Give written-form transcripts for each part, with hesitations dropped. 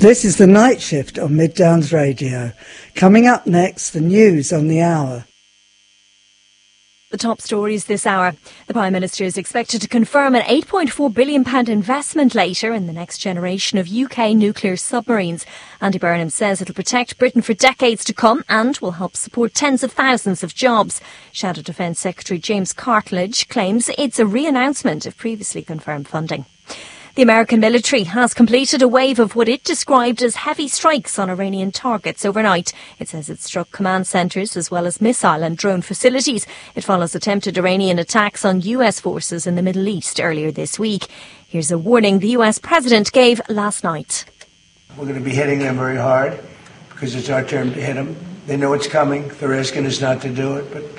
This is the Night Shift on Mid Downs Radio. Coming up next, the news on the hour. The top stories this hour. The Prime Minister is expected to confirm an £8.4 billion investment later in the next generation of UK nuclear submarines. Andy Burnham says it'll protect Britain for decades to come and will help support tens of thousands of jobs. Shadow Defence Secretary James Cartledge claims it's a re-announcement of previously confirmed funding. The American military has completed a wave of what it described as heavy strikes on Iranian targets overnight. It says it struck command centres as well as missile and drone facilities. It follows attempted Iranian attacks on US forces in the Middle East earlier this week. Here's a warning the US president gave last night. We're going to be hitting them very hard because it's our turn to hit them. They know it's coming. They're asking us not to do it, but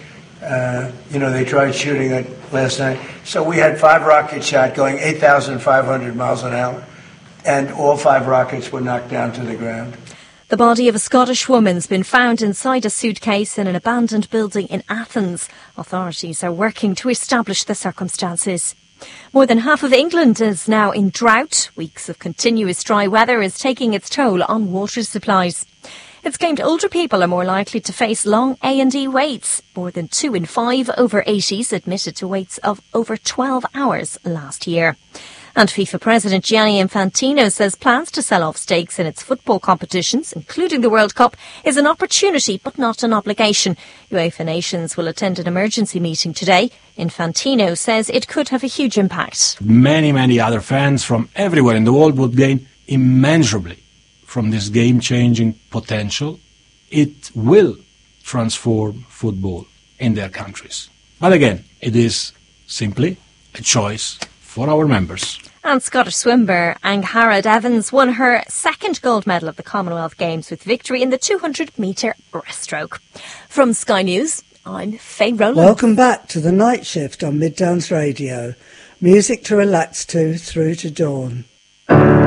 they tried shooting it last night. So we had 5 rockets shot going 8,500 miles an hour, and all 5 rockets were knocked down to the ground. The body of a Scottish woman's been found inside a suitcase in an abandoned building in Athens. Authorities are working to establish the circumstances. More than half of England is now in drought. Weeks of continuous dry weather is taking its toll on water supplies. It's claimed older people are more likely to face long A&E waits. More than 2 in 5 over 80s admitted to waits of over 12 hours last year. And FIFA President Gianni Infantino says plans to sell off stakes in its football competitions, including the World Cup, is an opportunity but not an obligation. UEFA nations will attend an emergency meeting today. Infantino says it could have a huge impact. Many other fans from everywhere in the world would gain immeasurably from this game-changing potential. It will transform football in their countries. But again, it is simply a choice for our members. And Scottish swimmer Angharad Evans won her second gold medal at the Commonwealth Games with victory in the 200-metre breaststroke. From Sky News, I'm Faye Rowland. Welcome back to the Night Shift on Mid Downs Radio. Music to relax to through to dawn.